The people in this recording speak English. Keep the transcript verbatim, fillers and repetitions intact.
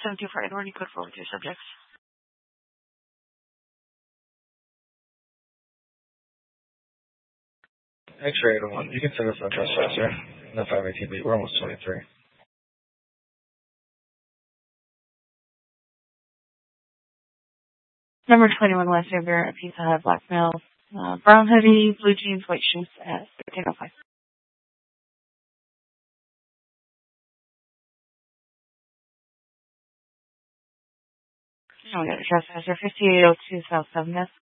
seven two four Edward, you code forward to your subjects. X-ray eight oh one, you can send us no trespasser. No five eighteen, but we're almost twenty-three. Number twenty-one, last name bearer, Pizza Hut, black male, uh, brown hoodie, blue jeans, white shoes at thirteen oh five. Oh, we got a trespasser, fifty-eight oh two South seventh.